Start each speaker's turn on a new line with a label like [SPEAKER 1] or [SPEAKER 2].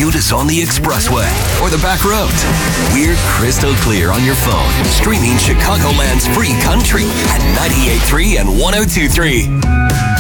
[SPEAKER 1] commute is on the expressway or the back roads, we're crystal clear on your phone, streaming Chicagoland's free country at 98.3 and 102.3.